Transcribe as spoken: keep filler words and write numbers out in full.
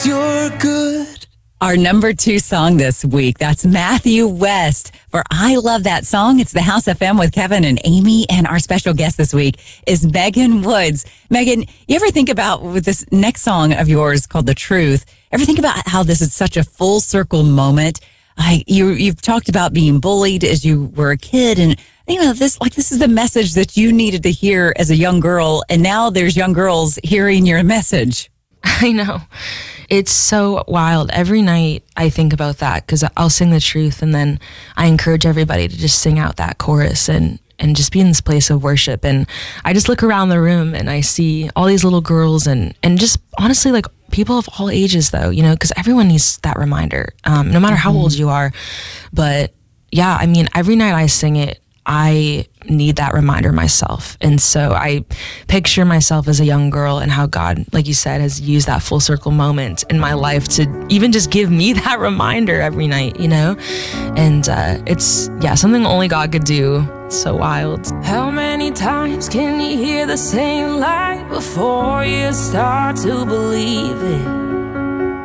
You're good. Our number two song this week, that's Matthew West for I Love That Song. It's the House F M with Kevin and Amy, and our special guest this week is Megan Woods. Megan, you ever think about with this next song of yours called The Truth, ever think about how this is such a full circle moment? I, you, you've talked about being bullied as you were a kid, and you know, this like this is the message that you needed to hear as a young girl, and now there's young girls hearing your message. I know. It's so wild. Every night I think about that because I'll sing The Truth, and then I encourage everybody to just sing out that chorus and, and just be in this place of worship. And I just look around the room and I see all these little girls and, and just honestly like people of all ages though, you know, because everyone needs that reminder, um, no matter how old you are. But yeah, I mean, every night I sing it, I need that reminder myself. And so I picture myself as a young girl and how God, like you said, has used that full circle moment in my life to even just give me that reminder every night, you know? And uh, it's, yeah, something only God could do. It's so wild. How many times can you hear the same lie before you start to believe it?